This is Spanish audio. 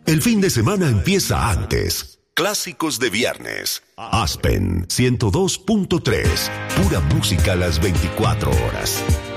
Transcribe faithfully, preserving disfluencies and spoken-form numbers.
El fin de semana empieza antes. Clásicos de viernes. Aspen ciento dos punto tres. Pura música a las veinticuatro horas.